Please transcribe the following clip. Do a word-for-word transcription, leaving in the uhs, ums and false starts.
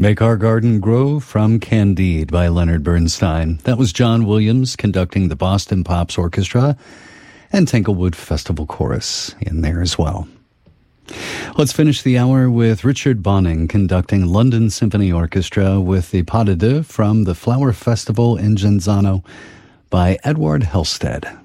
Make Our Garden Grow from Candide by Leonard Bernstein. That was John Williams conducting the Boston Pops Orchestra and Tanglewood Festival Chorus in there as well. Let's finish the hour with Richard Bonning conducting London Symphony Orchestra with the Pas de Deux from the Flower Festival in Genzano by Edward Helsted.